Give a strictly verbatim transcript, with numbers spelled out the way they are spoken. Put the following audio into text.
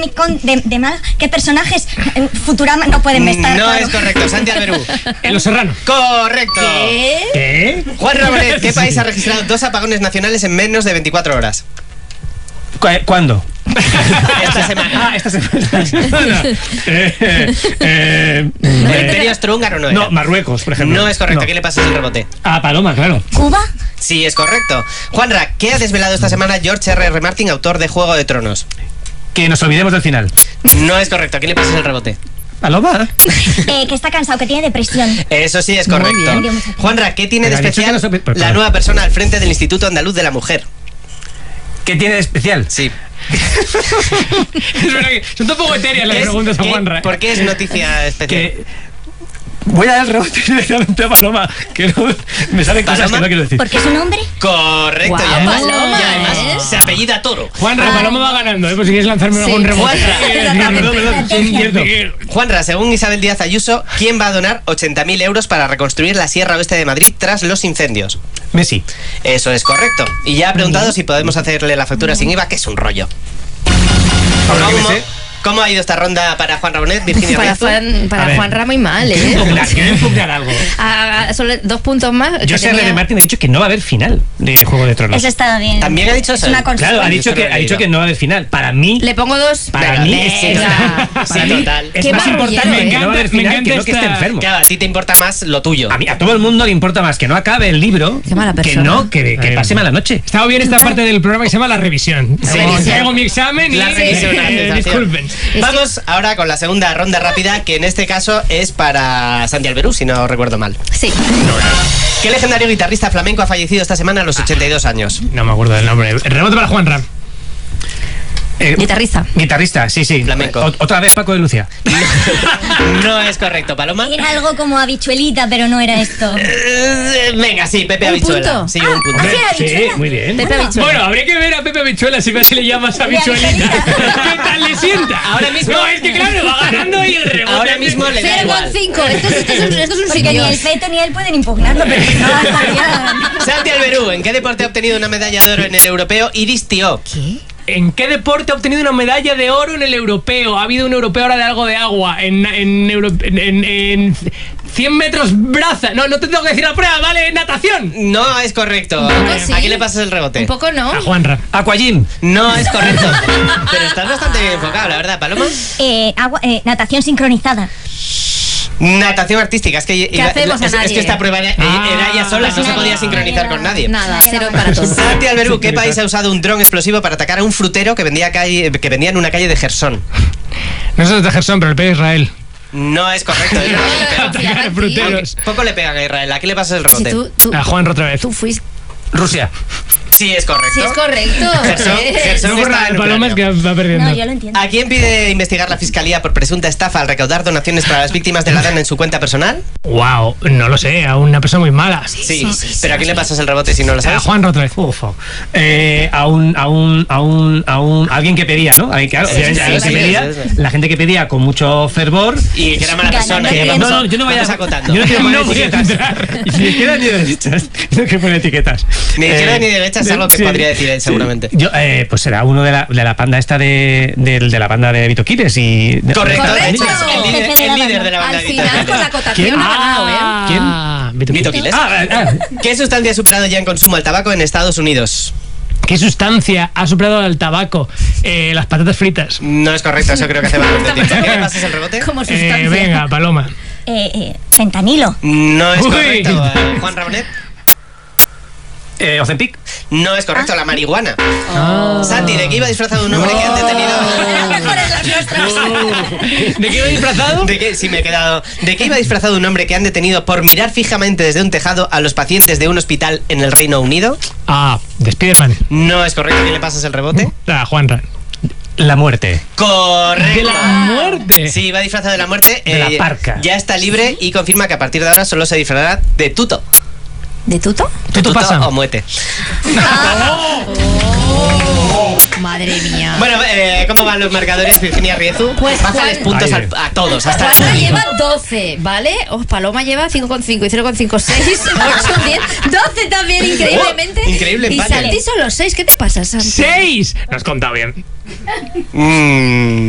Comic Con de, de Málaga. ¿Qué personajes en Futurama no pueden estar? No claro. es correcto, Santi Alberú. En Los Serrano. Correcto. ¿Qué? ¿Qué? Juan Rabonet, ¿qué país ha registrado dos apagones nacionales en menos de veinticuatro horas? ¿Cu- ¿Cuándo? Esta semana. Ah, esta semana. eh, eh, eh, ¿El eh, Imperio Austrohúngaro no era? no, Marruecos, por ejemplo. No es correcto. No. ¿A quién le pasas el rebote? Ah, Paloma, claro. ¿Cuba? Sí, es correcto. Juanra, ¿qué ha desvelado esta semana George erre erre. Martin, autor de Juego de Tronos? Que nos olvidemos del final. No es correcto. ¿A quién le pasas el rebote? Paloma. Eh, que está cansado, que tiene depresión. Eso sí es Muy correcto. bien. Juanra, ¿qué tiene de Pero ha dicho especial que no se- pero- la nueva persona al frente del Instituto Andaluz de la Mujer? ¿Qué tiene de especial? Sí. Es verdad que son un poco etéreas las Es- preguntas a ¿qué- Juanra. ¿Por qué es noticia especial? Que voy a dar el rebote directamente a Paloma, que no, me salen cosas ¿Paloma? que no quiero decir. ¿Porque es un hombre? Correcto. Guau, y además, Paloma, y además ¿eh? se apellida Toro. Juanra, Paloma va ganando, ¿eh? Pues si quieres lanzarme Sí. algún rebote. Juanra. Eh, perdón, perdón, sí, es cierto. Juanra, según Isabel Díaz Ayuso, ¿quién va a donar ochenta mil euros para reconstruir la Sierra Oeste de Madrid tras los incendios? Messi. Eso es correcto. Y ya ha preguntado si podemos hacerle la factura sin I V A, que es un rollo. Ahora que me ¿Cómo, sé. ¿Cómo ha ido esta ronda para Juan Rabonet, Virginia Para, Riezu? Juan, A para ver. Juanra muy mal, Quiero ¿eh? impugnar, quiero impugnar algo. A- a- solo dos puntos más. que José tenía- R. Martin ha dicho que no va a haber final de Juego de Tronos. Eso está bien. También ha dicho Es eso. una constante. Claro, ha Yo dicho se lo que, he ha dicho leído. que no va a haber final. Para mí, Le pongo dos. para Venga, mí, venga. es, para Sí, mí total. es Qué más marrullero, importante ¿eh? que no va a haber Me final encanta que no que esté esta- enfermo. Claro, a ti te importa más lo tuyo. A mí, a todo el mundo le importa más que no acabe el libro Qué mala que persona. no, que, que Ay, pase mala noche. Estaba bien esta parte del programa que se llama La Revisión. Sí, Como sí. que hago mi examen y La revisión, la eh, sensación. disculpen. Vamos ahora con la segunda ronda rápida, que en este caso es para Santi Alberú, si no recuerdo mal. Sí. ¿Qué legendario guitarrista flamenco ha fallecido esta semana a los ochenta y dos años? No me acuerdo del nombre. Rebote para Juanra. Eh, Guitarrista. Guitarrista, sí, sí. Flamenco. O- otra vez Paco de Lucía. No es correcto, Paloma. Era algo como habichuelita, pero no era esto. Eh, Venga, sí, Pepe ¿Un Habichuela. punto? Sí, un punto. Ah, sí, era Sí, habichuela. muy bien. Pepe Habichuela. Bueno, habría que ver a Pepe Habichuela si casi le llamas De habichuelita. habichuelita. ¿Qué tal le sienta? Ahora mismo- No, es que claro, va ganando y el rebote. Ahora mismo le da cero igual. coma cinco. Esto es, esto es, un- esto es un Porque sin ni el Dios. feto ni él pueden impugnarlo, pero no va a estar ya. Santi Alberú, ¿en qué deporte ha obtenido una medalla de oro en el europeo Iris Tió? ¿Qué? ¿En qué deporte ha obtenido una medalla de oro en el europeo? Ha habido un europeo ahora de algo de agua. En, en, Euro- en, en- en cien metros braza. No, no te tengo que decir la prueba, vale, natación. No es correcto. poco sí. ¿A quién le pasas el rebote? Un poco no. A Juanra. Aquajim. No es correcto. Pero estás bastante bien enfocado, la verdad, Paloma. Eh, agua, eh, natación sincronizada. Natación artística. Es que, iba- hacemos a es, es nadie? que esta prueba era, Ah. era ella sola, no se Nadie. podía sincronizar con nadie. Nada, cero para todos. Santi Alberú, ¿qué país ha usado un dron explosivo para atacar a un frutero que vendía, calle, que vendía en una calle de Gersón? No sé de Gerson, pero el país de Israel. No es correcto. es verdad. Atacar fruteros. Poco le pegan a Israel. ¿A qué le pasas el Si rebote? tú, tú, A Juanra otra vez. tú fuiste. Rusia. Sí, es correcto. Sí, es correcto. Gersón, ¿eh? Gersón No por está la en paloma es que Ucrania. va perdiendo. No, yo lo entiendo. ¿A quién pide investigar la fiscalía por presunta estafa al recaudar donaciones para las víctimas de la DAN en su cuenta personal? Wow, no lo sé, a una persona muy mala. Sí, pero ¿a quién le pasas el rebote si no lo A sabes? Juanra otra vez. Uf, eh, a un, a un, a un, a un, alguien que pedía, ¿no? Alguien que, claro, Sí, obviamente, sí, alguien sí, que sí, pedía, sí, sí. la gente que pedía con mucho fervor. Y que era mala Ganando persona. el que tiempo. No, no, yo no voy a Vamos acotando. Yo no quiero poner No voy a etiquetas. entrar. Ni de izquierda ni de derechas. Tengo que poner etiquetas. Ni de izquierda Eh, ni de derecha es algo que sí, podría decir él, sí. seguramente. Yo, eh, pues será uno de la, de la panda esta de, de, de la banda de Vito Quiles y. de- Correcto, Correcto. de hecho, es el líder, Jefe de el la líder banda. de la banda Al de Vito final, con la Quiles. acotación ¿Quién? ha ganado, ¿eh? Ah, ¿Quién? Vito Vito Quiles. Quiles. Ah, ah, ¿Qué sustancia ha superado ya en consumo el tabaco en Estados Unidos? ¿Qué sustancia ha superado al tabaco? Eh, las patatas fritas. No es correcto, eso creo que hace bastante tiempo. ¿A qué le pasas el rebote? Como Eh, sustancia. venga, Paloma. Eh, eh, fentanilo. No es Uy. correcto. Eh, Juan Rabonet. eh, Ozempic. No es correcto, la marihuana. Ah. Santi, ¿de qué iba disfrazado un hombre que han detenido? ¿De qué iba disfrazado? ¿De qué? Sí, me he quedado. ¿De qué iba disfrazado un hombre que han detenido por mirar fijamente desde un tejado a los pacientes de un hospital en el Reino Unido? Ah, de Spiderman. No es correcto. ¿Qué le pasas el rebote? A Juanra. La muerte. Correcto. De la muerte. Sí, va disfrazado de la muerte. De la parca. Ya está libre y confirma que a partir de ahora solo se disfrazará de tuto. ¿De tuto? De Tuto pasa. o muete. Oh, madre mía. Bueno, eh, ¿cómo van los marcadores, Virginia Riezu? Pues, Bájales Juan- puntos Ay, al- a todos. Hasta Juanra lleva doce, ¿vale? Oh, Paloma lleva cinco coma cinco y cero coma cinco, seis, ocho, diez, doce también, increíblemente. Oh, increíble Y empate. Santi solo seis. ¿Qué te pasa, Santi? ¡Seis! No has contado bien. Mm.